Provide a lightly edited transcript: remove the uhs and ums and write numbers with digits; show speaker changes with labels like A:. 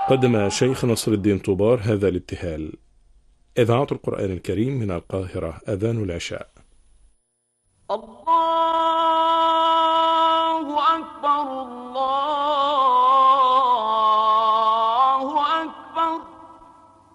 A: قدم شيخ نصر الدين طوبار هذا الابتهال. إذاعة القرآن الكريم من القاهرة، أذان العشاء.
B: الله أكبر الله